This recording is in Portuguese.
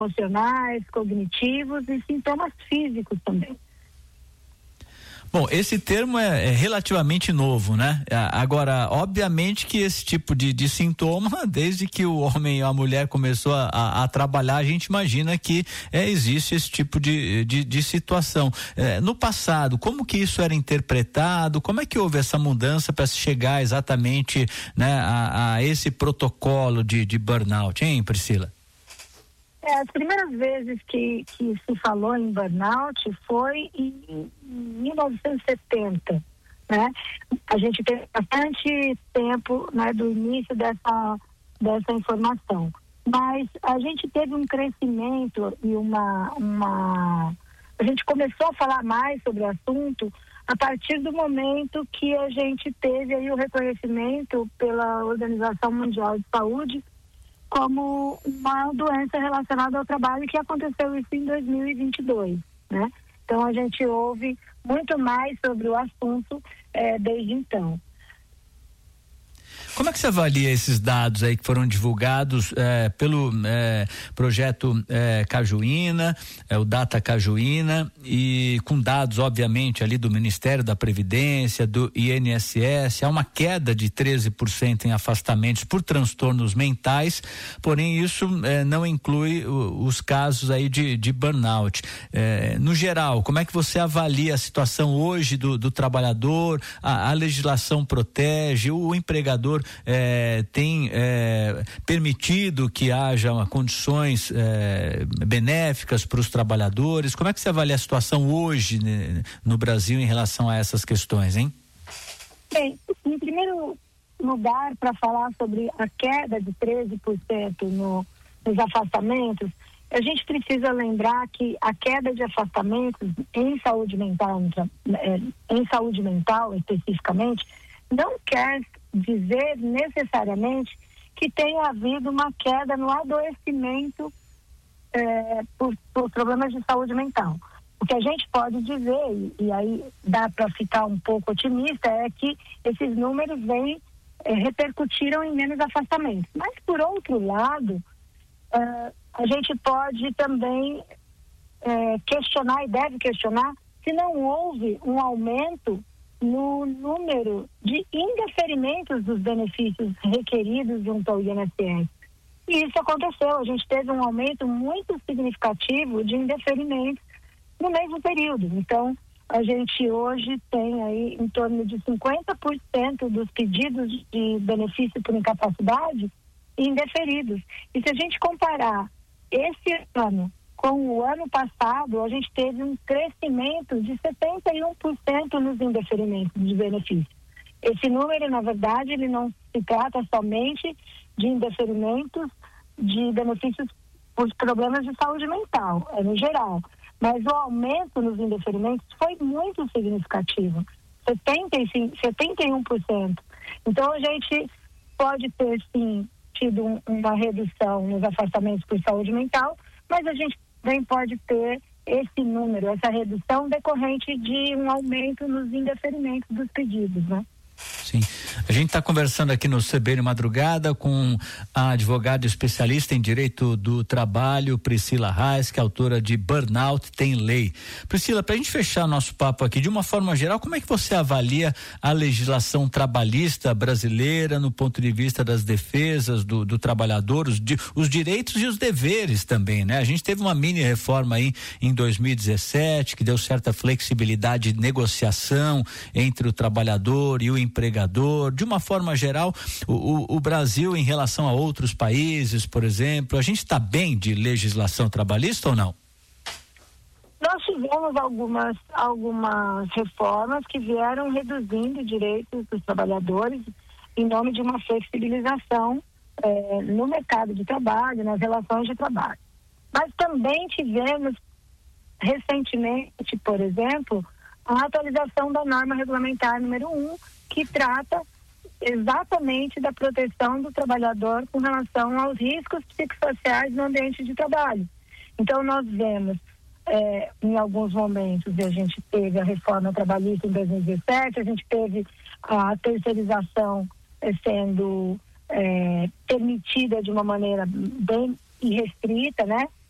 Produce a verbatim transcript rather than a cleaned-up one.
emocionais, cognitivos e sintomas físicos também. Bom, esse termo é, é relativamente novo, né? Agora, obviamente que esse tipo de, de sintoma, desde que o homem e a mulher começou a, a, a trabalhar, a gente imagina que é, existe esse tipo de, de, de situação. É, no passado, como que isso era interpretado? Como é que houve essa mudança para se chegar exatamente, né, a, a esse protocolo de, de burnout, hein, Priscila? É, as primeiras vezes que, que se falou em burnout foi em mil novecentos e setenta, né? A gente teve bastante tempo, né, do início dessa, dessa informação. Mas a gente teve um crescimento e uma, uma... A gente começou a falar mais sobre o assunto a partir do momento que a gente teve aí o reconhecimento pela Organização Mundial de Saúde como uma doença relacionada ao trabalho, que aconteceu isso em dois mil e vinte e dois, né? Então a gente ouve muito mais sobre o assunto eh, desde então. Como é que você avalia esses dados aí que foram divulgados eh, pelo eh, projeto eh, Cajuína, eh, o Data Cajuína, e com dados, obviamente, ali do Ministério da Previdência, do I N S S, há uma queda de treze por cento em afastamentos por transtornos mentais, porém isso eh, não inclui o, os casos aí de, de burnout. Eh, no geral, como é que você avalia a situação hoje do, do trabalhador? A, a legislação protege, o empregador É, tem é, permitido que haja uma, condições é, benéficas para os trabalhadores? Como é que você avalia a situação hoje, né, no Brasil em relação a essas questões, hein? Bem, em primeiro lugar, para falar sobre a queda de treze por cento no, nos afastamentos, a gente precisa lembrar que a queda de afastamentos em saúde mental, em saúde mental especificamente, não quer dizer necessariamente que tenha havido uma queda no adoecimento é, por, por problemas de saúde mental. O que a gente pode dizer, e, e aí dá para ficar um pouco otimista, é que esses números vêm, é, repercutiram em menos afastamentos. Mas, por outro lado, é, a gente pode também é, questionar, e deve questionar, se não houve um aumento no número de indeferimentos dos benefícios requeridos junto ao I N S S. E isso aconteceu, a gente teve um aumento muito significativo de indeferimentos no mesmo período. Então, a gente hoje tem aí em torno de cinquenta por cento dos pedidos de benefício por incapacidade indeferidos. E se a gente comparar esse ano com o ano passado, a gente teve um crescimento de setenta e um por cento nos indeferimentos de benefício. Esse número, na verdade, ele não se trata somente de indeferimentos de benefícios por problemas de saúde mental, é no geral. Mas o aumento nos indeferimentos foi muito significativo, setenta e cinco, setenta e um por cento. Então, a gente pode ter, sim, tido um, uma redução nos afastamentos por saúde mental, mas a gente também pode ter esse número, essa redução decorrente de um aumento nos indeferimentos dos pedidos, né? Sim. A gente está conversando aqui no C B N Madrugada com a advogada especialista em direito do trabalho, Priscila Reis, que é autora de Burnout Tem Lei. Priscila, para a gente fechar nosso papo aqui, de uma forma geral, como é que você avalia a legislação trabalhista brasileira no ponto de vista das defesas do, do trabalhador, os, di, os direitos e os deveres também, né? A gente teve uma mini reforma aí em dois mil e dezessete que deu certa flexibilidade de negociação entre o trabalhador e o empregador. De uma forma geral, o, o, o Brasil, em relação a outros países, por exemplo, a gente está bem de legislação trabalhista ou não? Nós tivemos algumas, algumas reformas que vieram reduzindo direitos dos trabalhadores em nome de uma flexibilização eh, no mercado de trabalho, nas relações de trabalho. Mas também tivemos recentemente, por exemplo, a atualização da norma regulamentar número um, que trata exatamente da proteção do trabalhador com relação aos riscos psicossociais no ambiente de trabalho. Então, nós vemos, é, em alguns momentos, a gente teve a reforma trabalhista em dois mil e dezessete, a gente teve a terceirização é, sendo é, permitida de uma maneira bem irrestrita, né?